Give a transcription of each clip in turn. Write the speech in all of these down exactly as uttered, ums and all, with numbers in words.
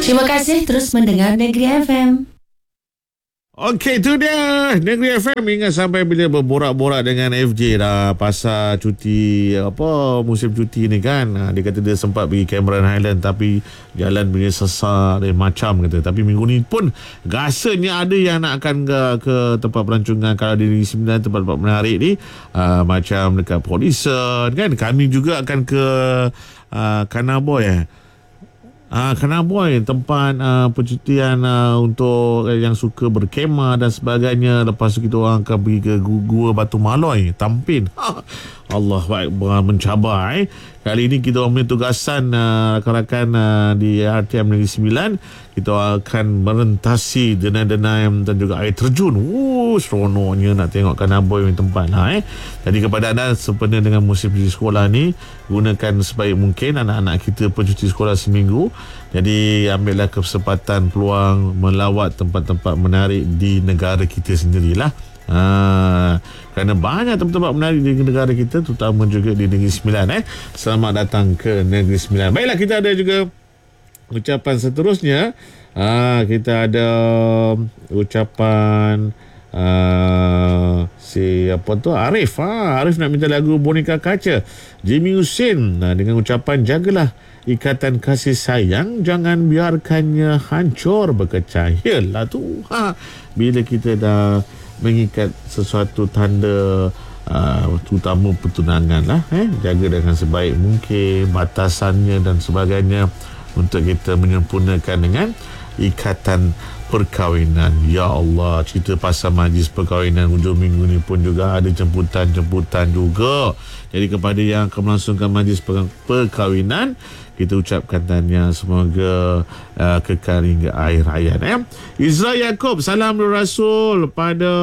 Terima kasih terus mendengar Negeri F M. Okey, tu dia Negeri F M. Ingat sampai bila berborak-borak dengan F J dah pasal cuti, apa, musim cuti ni kan. Ha, dia kata dia sempat pergi Cameron Highland tapi jalan punya sesak dan macam kata. Tapi minggu ni pun rasanya ada yang nak akan ke, ke tempat pelancongan kalau di Negeri Sembilan, tempat-tempat menarik ni. Ha, macam dekat Port Dickson kan. Kami juga akan ke uh, Kanaboy eh. Ah, Kanaboy, tempat uh, percutian uh, untuk uh, yang suka berkemah dan sebagainya. Lepas tu kita orang akan pergi ke Gua Batu Maloi, Tampin. Ha, Allah mencabar eh. Kali ini kita orang punya tugasan uh, rakan-rakan uh, di R T M Negeri Sembilan. Kita akan merentasi denai-denai dan juga air terjun. Oh, seronoknya nak tengok Kanaboy punya tempat lah eh. Jadi kepada anda sempena dengan musim cuti sekolah ni, gunakan sebaik mungkin anak-anak kita pencuti sekolah seminggu. Jadi ambillah kesempatan peluang melawat tempat-tempat menarik di negara kita sendirilah. Ha, kerana banyak tempat-tempat menarik di negara kita, terutama juga di Negeri Sembilan eh. Selamat datang ke Negeri Sembilan. Baiklah, kita ada juga ucapan seterusnya. Ha, kita ada ucapan uh, si apa tu Arif. Ha, Arif nak minta lagu Boneka Kaca Jimmy Hussein. Nah, dengan ucapan jagalah ikatan kasih sayang, jangan biarkannya hancur berkecah. Yalah tu. Ha, bila kita dah mengikat sesuatu tanda uh, terutama pertunangan lah eh, jaga dengan sebaik mungkin batasannya dan sebagainya untuk kita menyempurnakan dengan ikatan perkahwinan. Ya Allah, cerita pasal majlis perkahwinan hujung minggu ni pun juga ada jemputan-jemputan juga. Jadi kepada yang akan melangsungkan majlis perkahwinan, kita ucapkan tahniah, semoga uh, kekal hingga akhir hayat eh. Izra Yaakob, salam Rasul pada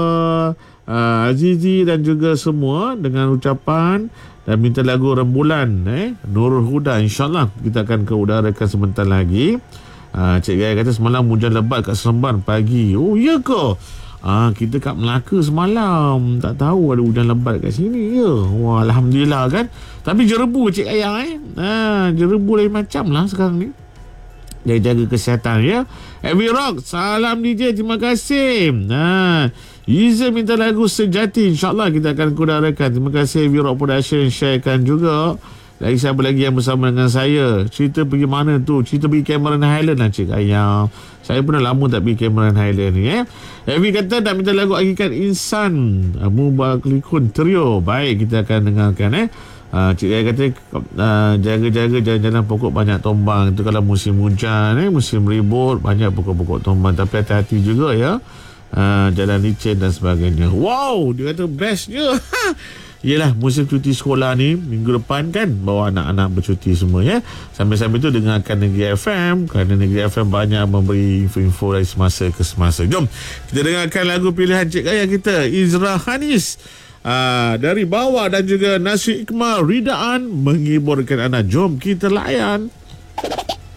uh, Azizi dan juga semua dengan ucapan dan minta lagu Rembulan eh, Nurul Huda. InsyaAllah kita akan keudarakan sebentar lagi. uh, Cik Gaya kata semalam hujan lebat kat Seremban pagi. Oh ya ke? Ah, kita kat Melaka semalam tak tahu ada hujan lebat kat sini ya. Wah, Alhamdulillah kan. Tapi jerebu Cik Ayah eh. Ah, jerebu lain macam lah sekarang ni. Jaga-jaga kesihatan ya. Abby Rock, salam D J, terima kasih. Nah, Iza minta lagu Sejati, InsyaAllah kita akan kudarakan. Terima kasih Abby Rock Production, sharekan juga. Lagi siapa lagi yang bersama dengan saya? Cerita pergi mana tu? Cerita pergi Cameron Highland lah Cik Ayah. Saya pun dah lama tak pergi Cameron Highland ni eh. Abby kata nak minta lagu Hakikat Insan Mubaraklikun Trio. Baik, kita akan dengarkan eh. Uh, Cik Ayah kata uh, jaga-jaga jalan-jalan pokok banyak tombang. Itu kalau musim hujan eh, musim ribut banyak pokok-pokok tombang. Tapi hati-hati juga ya. Uh, jalan licin dan sebagainya. Wow, dia kata bestnya. Yelah, musim cuti sekolah ni minggu depan kan, bawa anak-anak bercuti semua ya. Sambil-sambil tu dengarkan Negeri F M, kerana Negeri F M banyak memberi info-info dari semasa ke semasa. Jom kita dengarkan lagu pilihan Cik Gaya kita, Izra Hanis, aa, dari bawah, dan juga Nasri Ikmal Ridaan menghiburkan anda. Jom kita layan.